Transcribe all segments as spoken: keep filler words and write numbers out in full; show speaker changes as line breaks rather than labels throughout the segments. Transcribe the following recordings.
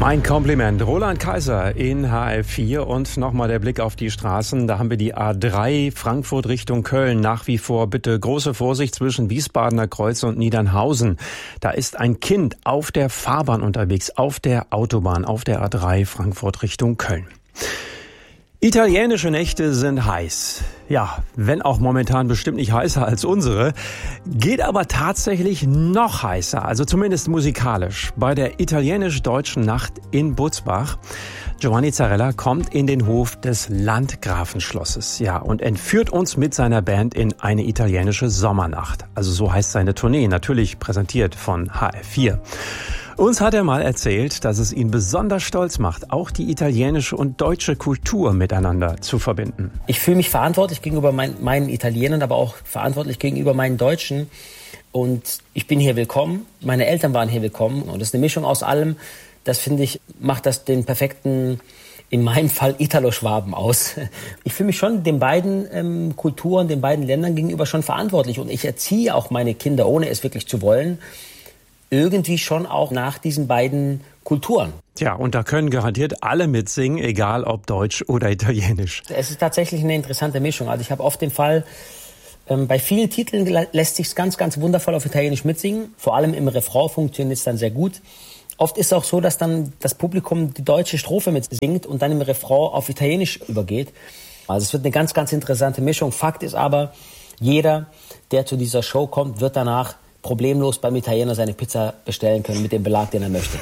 Mein Kompliment. Roland Kaiser in H F vier und nochmal der Blick auf die Straßen. Da haben wir die A drei Frankfurt Richtung Köln. Nach wie vor bitte große Vorsicht zwischen Wiesbadener Kreuz und Niedernhausen. Da ist ein Kind auf der Fahrbahn unterwegs, auf der Autobahn, auf der A drei Frankfurt Richtung Köln. Italienische Nächte sind heiß. Ja, wenn auch momentan bestimmt nicht heißer als unsere, geht aber tatsächlich noch heißer, also zumindest musikalisch, bei der italienisch-deutschen Nacht in Butzbach. Giovanni Zarella kommt in den Hof des Landgrafenschlosses, ja, und entführt uns mit seiner Band in eine italienische Sommernacht. Also so heißt seine Tournee, natürlich präsentiert von H F vier. Uns hat er mal erzählt, dass es ihn besonders stolz macht, auch die italienische und deutsche Kultur miteinander zu verbinden.
Ich fühle mich verantwortlich gegenüber mein, meinen Italienern, aber auch verantwortlich gegenüber meinen Deutschen. Und ich bin hier willkommen, meine Eltern waren hier willkommen. Und das ist eine Mischung aus allem. Das, finde ich, macht das den perfekten, in meinem Fall, Italo-Schwaben aus. Ich fühle mich schon den beiden ähm, Kulturen, den beiden Ländern gegenüber schon verantwortlich. Und ich erziehe auch meine Kinder, ohne es wirklich zu wollen, irgendwie schon auch nach diesen beiden Kulturen.
Tja, und da können garantiert alle mitsingen, egal ob Deutsch oder Italienisch.
Es ist tatsächlich eine interessante Mischung. Also ich habe oft den Fall, ähm, bei vielen Titeln lässt sich ganz, ganz wundervoll auf Italienisch mitsingen. Vor allem im Refrain funktioniert es dann sehr gut. Oft ist es auch so, dass dann das Publikum die deutsche Strophe mitsingt und dann im Refrain auf Italienisch übergeht. Also es wird eine ganz, ganz interessante Mischung. Fakt ist aber, jeder, der zu dieser Show kommt, wird danach problemlos beim Italiener seine Pizza bestellen können mit dem Belag, den er möchte.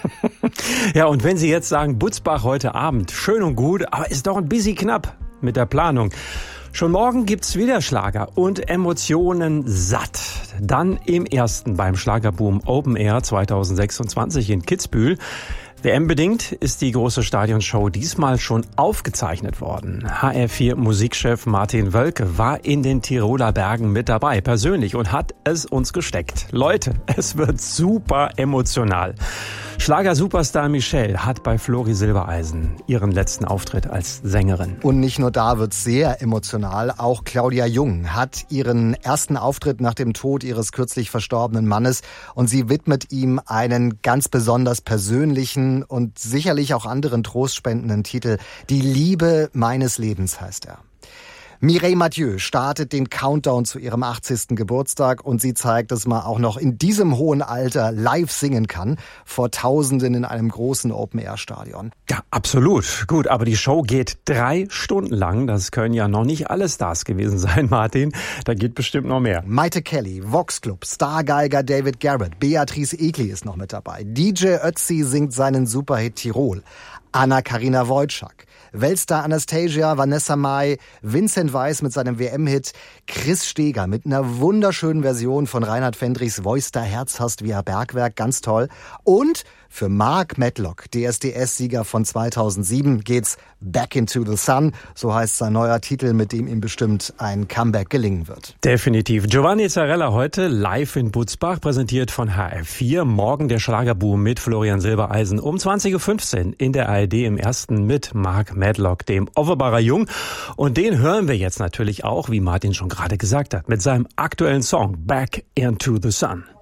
Ja, und wenn Sie jetzt sagen, Butzbach heute Abend, schön und gut, aber ist doch ein bisschen knapp mit der Planung. Schon morgen gibt's wieder Schlager und Emotionen satt. Dann im ersten beim Schlagerboom Open Air zwanzig sechsundzwanzig in Kitzbühel. W M-bedingt ist die große Stadionshow diesmal schon aufgezeichnet worden. H F vier Musikchef Martin Wölke war in den Tiroler Bergen mit dabei, persönlich, und hat es uns gesteckt. Leute, es wird super emotional. Schlager-Superstar Michelle hat bei Flori Silbereisen ihren letzten Auftritt als Sängerin.
Und nicht nur da wird's sehr emotional, auch Claudia Jung hat ihren ersten Auftritt nach dem Tod ihres kürzlich verstorbenen Mannes und sie widmet ihm einen ganz besonders persönlichen und sicherlich auch anderen trostspendenden Titel. Die Liebe meines Lebens heißt er. Mireille Mathieu startet den Countdown zu ihrem achtzigsten Geburtstag und sie zeigt, dass man auch noch in diesem hohen Alter live singen kann, vor Tausenden in einem großen Open-Air-Stadion.
Ja, absolut. Gut, aber die Show geht drei Stunden lang. Das können ja noch nicht alle Stars gewesen sein, Martin. Da geht bestimmt noch mehr.
Maite Kelly, Vox Club, Stargeiger David Garrett, Beatrice Egli ist noch mit dabei. D J Ötzi singt seinen Superhit Tirol. Anna-Karina Wojcik, Weltstar Anastasia, Vanessa Mai, Vincent Weiss mit seinem W M-Hit, Chris Steger mit einer wunderschönen Version von Reinhard Fendrichs Voice da Herz hast wie ein Bergwerk, ganz toll. Und für Mark Medlock, D S D S-Sieger von zweitausendsieben, geht's Back into the Sun. So heißt sein neuer Titel, mit dem ihm bestimmt ein Comeback gelingen wird.
Definitiv. Giovanni Zarella heute live in Butzbach, präsentiert von H F vier. Morgen der Schlagerboom mit Florian Silbereisen um zwanzig Uhr fünfzehn in der A R D im ersten mit Mark Medlock, dem Offenbarer Jung. Und den hören wir jetzt natürlich auch, wie Martin schon gerade gesagt hat, mit seinem aktuellen Song Back into the Sun.